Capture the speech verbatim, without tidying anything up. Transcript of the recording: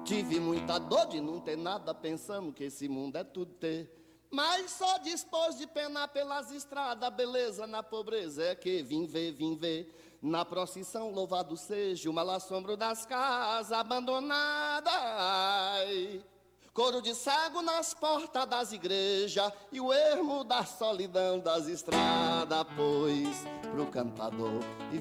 Tive muita dor de não ter nada, pensando que esse mundo é tudo ter. Mas só dispôs de penar pelas estradas, beleza na pobreza é que vim ver, vim ver. Na procissão, louvado seja o mal assombro das casas abandonadas. Ai, coro de cego nas portas das igrejas e o ermo da solidão das estradas, pois pro cantador e